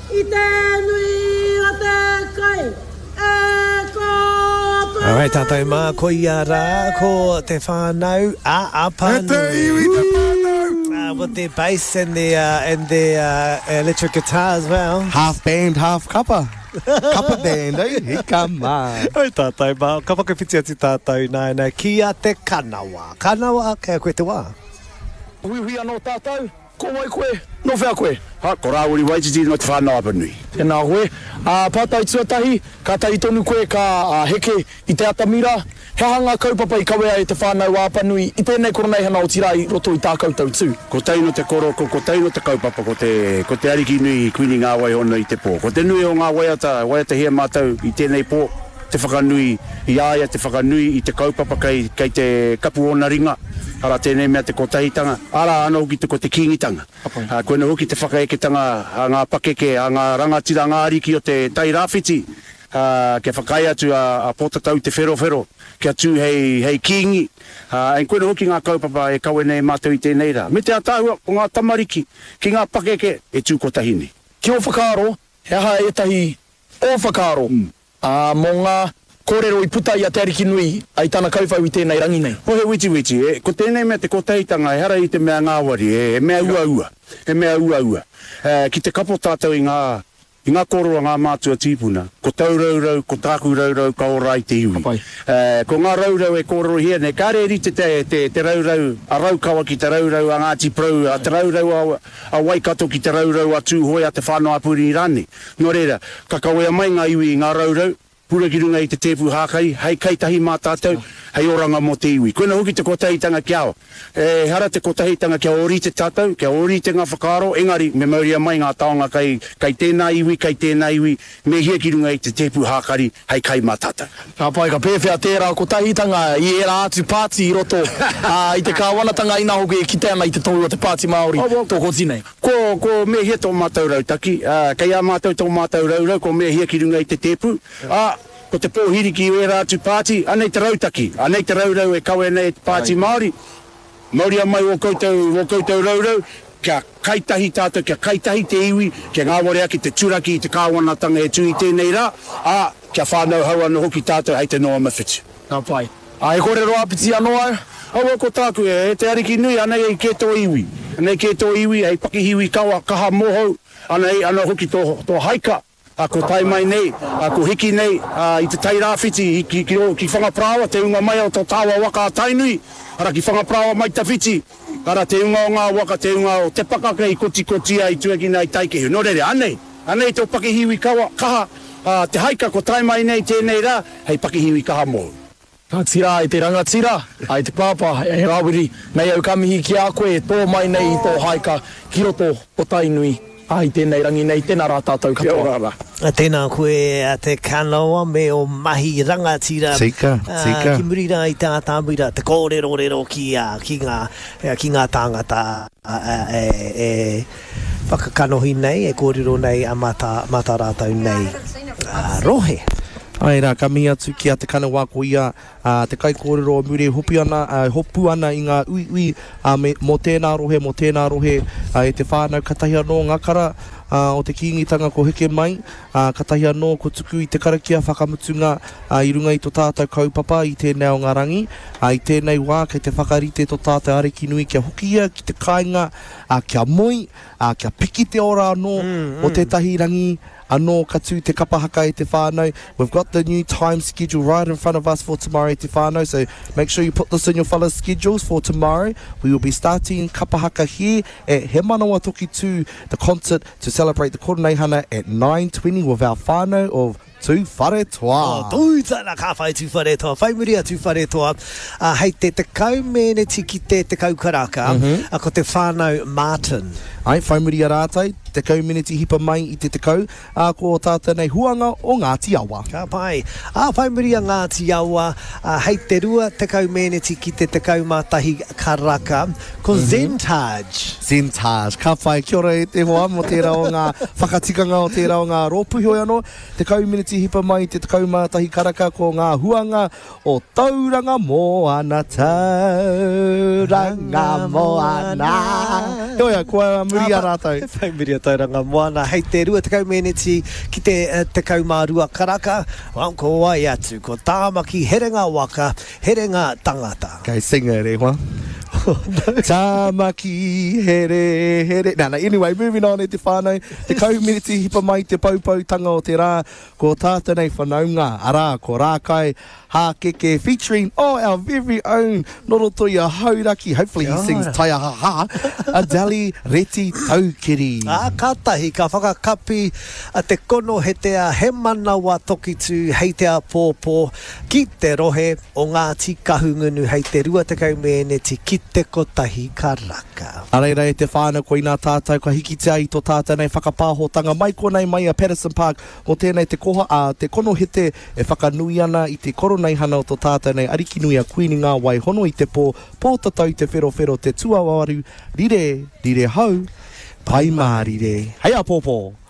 I te nui o te kai e ko Alright, tātou mā, ko ia rā, ko te whānau, a pānu. E te iwi te whānau. With their bass and their electric guitar as well. Half band, half kappa. Kappa band, eh? Hika mā. Oi tātou mā, ka whakawhiti atu tātou nāna, kia te kanawa. Kanawa, kea koe te wā. Hui anō tātou, ko wai koe, no whea koe. Ha, ko rāwuri waititi no te whānau apanui. Tēnā koe, pātai tuatahi, ka tai tonu koe ka heke i te atamira, he hanga kaupapa I kawea e te whānau apanui, I tēnei koronei hana o tirai roto I tā koutou tū. Ko teino te koroko, ko teino te kaupapa, ko te ariki nui kuini ngā wai hono I te pō. Ko te nui o ngā waiata hea mātou I tēnei pō, te whakanui I aia, te whakanui I te kaupapa kei te kapu o na ringa. Ara tēnei mea te kotahitanga, ara ana hoki te ko te kingitanga. Koe na hoki te whakaeketanga a ngā pakeke, a ngā rangatira, ngā ariki o te tai rāwhiti. Kia whakai atu a potatau te whero, kia tū hei kingi. En koe na hoki ngā kaupapa e kaue nei mātou I tēnei rā. Me te atahua o ngā tamariki, ki ngā pakeke e tū kotahini. Ki o whakaaro, he aha e tahi o whakaaro. Mō ngā kōrero I puta I a te ariki nui ai tāna kauwhau I tēnei rangi nei. Pohe witi, ko tēnei mea te kotahitanga e hara I te mea ngāwari, e mea ua. Ki te kapo tātou I ngā kōrero ngā mātua tīpuna, ko tauraurau, ko tāku raurau, ka ora I te iwi. Ko ngā raurau e kōrero hia, ne kāre rite te raurau, a raukawa ki te raurau a Ngāti Prau, a te raurau a Waikato ki te raurau a Tūhoe a te whānau apuri I rane. Nō reira, ka kawea mai ngā iwi I ngā raurau, pura ki runga I te tepu hākai, hei kaitahi mā tātou, hei oranga mō te iwi. Koe na hoki te kotahitanga kia o. Hara te kotahitanga kia ori te tātou, kia ori te ngā whakaaro, engari, me mauria mai ngā taonga kai tēnā iwi, me hia ki runga I te tepu hākari, hei kai mā tātou. Ka pai ka pēwhea tērā kotahitanga, I era atu pāti I roto, I te kāwanatanga ina hoki e ki tēnā I te tōu o te pāti Māori, tōko zinei. Ko me hia tō mātou rautaki, kai a mātou tō mātou raurau, ko me hia ki runga I te tepu, ko te pōhiri ki wera atu pāti, anei te rautaki, anei te raurau e kawe nei te pāti Māori. Māori mai o koutou raurau, kia kaitahi tātou, kia kaitahi te iwi, kia ngāware aki te turaki, te kāwanatanga e tui tēnei rā, kia whānau haua no hoki tātou hei te noa mawhitu. Nā pai. E kōrero apiti anō au, haua ko tāku e te ariki nui, anei e kētō iwi. Anei kētō iwi, hei pakihiwi kawa, kaha mohau, anei ana hoki tō haika. Ko tai mai nei, ko hiki nei, I te tai rāwhiti, ki whangaprawa, te unga mai o tō tāua waka a tainui, ara ki whangaprawa mai ta whiti, ara te unga o ngā waka, te unga o te pakaka I koti ai tuakina I taikehu. Nō rere, anei tō pakihiwi kawa, kaha, te haika ko tai mai nei tēnei rā, hei pakihiwi kaha mōu. Ka tira I te rangatira, ai te pāpā, e rawiri, nei au kamihi ki a koe, tō mai nei I tō haika, ki roto o tainui. Ai tēnei rangi nei, tēnā rā tātou katoa. Tēnā koe a te kanawa me o mahi rangatira. Sika. Ki murira I tā tāmira, te kōrero ki ngā tāngata whakakanohi nei, e kōrero nei a mata rātau nei. Rohe. Ai rā, ka mihi atu ki a te kanawa ko ia, te kai kōrero muri hopu ana I ngā ui, mō tēnā rohe, e te whānau katahi anō ngakara, o te kingitanga ko heke mai, katahi anō ko tuku I te karakia whakamutunga I runga I tō tātou kaupapa I tēnei o ngā rangi, I tēnei wā kei te whakarite tō tātou ariki nui kia hoki ia, ki te kāinga, kia moi, kia piki te ora anō, o tētahi rangi, anō katu te kapahaka e te whānau. We've got the new time schedule right in front of us for tomorrow te whānau, so make sure you put this in your fellow schedules for tomorrow. We will be starting kapahaka here at He Manawa Toki 2, the concert to celebrate the Koronei Hana at 9:20 with our whānau of Tū Whare Toa. Tūtana ka whai Tū Whare Toa, whai muri a Tū Whare Toa. Hei te kau meneti ki te kau karaka, ko te whānau Martin. Ai, whai muri a rātai, te kau meneti hipa mai I te kau, ko tātou nei huanga o Ngāti Awa. Ka pai. Whai muri a Ngāti Awa, hei te rua te kau meneti ki te kau mātahi karaka, ko Zentage. Ka whai, kia ora e te hoa mo tērā o ngā whakatikanga o tērā o ngā rōpuhi o anō, te kau meneti hipa mai te kau mātahi karaka ko ngā huanga o Tauranga Moana, Tauranga Moana. Heoia, kua muri a rātou. Whai muri a tauranga moana. Hei te rua te kaumeneti ki te kaumārua karaka. Ko wai atu, ko tāmaki herenga waka, herenga tangata. Kai singa re hoa. Tāmaki here. Anyway, moving on e te whānau. Te kaumeneti hipa mai te paupautanga o te rā. Ko tātanei whanaunga. Arā, ko rākai. Hākeke featuring our very own Norotoia Hauraki. Hopefully he sings Taia Ha. Adali Reti Taukiri. Kātahi, ka whakakapi a te kono he tea he manawa tokitu hei tea pōpō ki te rohe o Ngāti Kahungunu hei te rua te kaumeneti ki te kotahi karaka. Areira e te whānau ko i nā tātou ka hiki te ai tō tātanei whakapāhotanga mai konei mai a Patterson Park o tēnei te koha a te kono hete e whakanui ana i te koronei hana o tō tātanei ariki nui a kuini ngā wai hono i te pō pōtatau te whero te tuawaru rire hau pai mā rire. Hei a pōpō.